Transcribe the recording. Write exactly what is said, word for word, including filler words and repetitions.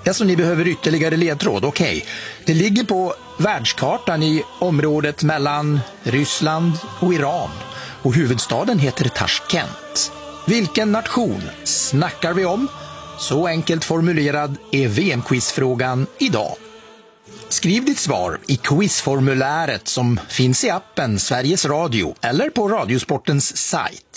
Alltså, ni behöver ytterligare ledtråd, okej. Okay. Det ligger på världskartan i området mellan Ryssland och Iran. Och huvudstaden heter Tashkent. Vilken nation snackar vi om? Så enkelt formulerad är V M-quizfrågan idag. Skriv ditt svar i quizformuläret som finns i appen Sveriges Radio eller på Radiosportens sajt.